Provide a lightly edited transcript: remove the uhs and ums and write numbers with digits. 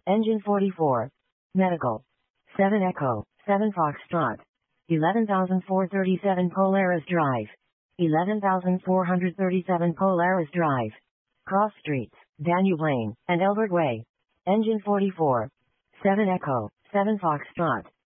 Engine 44. Medical. 7 Echo, 7 Foxtrot. 11,437 Polaris Drive. 11,437 Polaris Drive. Cross Streets, Danube Lane, and Elbert Way. Engine 44. 7 Echo, 7 Foxtrot.